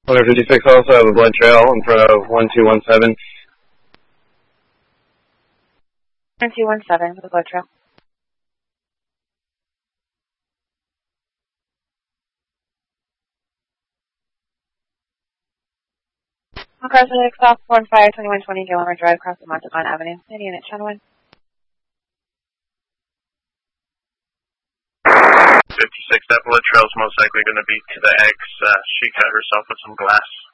156 also have a blood trail in front of 1217. 1217 with a blood trail. Cosmetic South 152120 Gilmer Drive, across the Montauban Avenue. Any unit, channel 1. 56, that blood trail is most likely going to be to the X. She cut herself with some glass.